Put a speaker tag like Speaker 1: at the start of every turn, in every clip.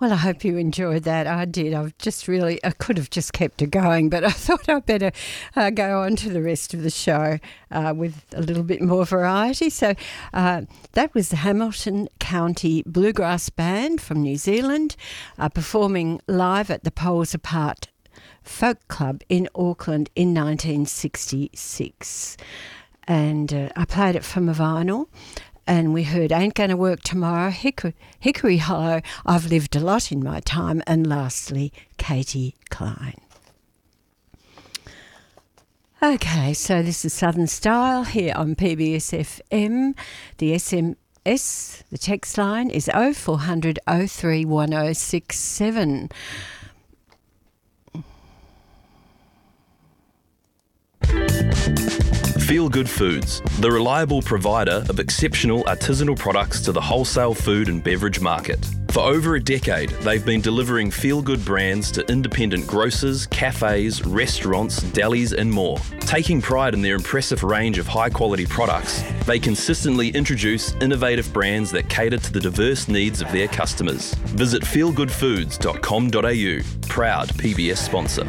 Speaker 1: Well, I hope you enjoyed that. I did. I could have just kept it going, but I thought I'd better go on to the rest of the show with a little bit more variety. So that was the Hamilton County Bluegrass Band from New Zealand performing live at the Poles Apart Folk Club in Auckland in 1966. And I played it from a vinyl. And we heard Ain't Gonna Work Tomorrow, Hickory Hollow, I've Lived a Lot in My Time, and lastly, Katie Klein. Okay, so this is Southern Style here on PBS FM. The SMS, the text line is 0400 03 1067.
Speaker 2: Feel Good Foods, the reliable provider of exceptional artisanal products to the wholesale food and beverage market. For over a decade, they've been delivering feel-good brands to independent grocers, cafes, restaurants, delis and more. Taking pride in their impressive range of high-quality products, they consistently introduce innovative brands that cater to the diverse needs of their customers. Visit feelgoodfoods.com.au, proud PBS sponsor.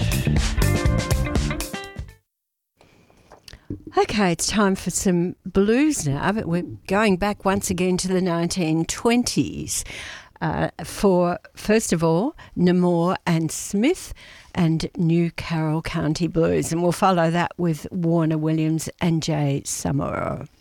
Speaker 1: Okay, it's time for some blues now, but we're going back once again to the 1920s for, first of all, Namor and Smith and New Carroll County Blues, and we'll follow that with Warner Williams and Jay Samuro.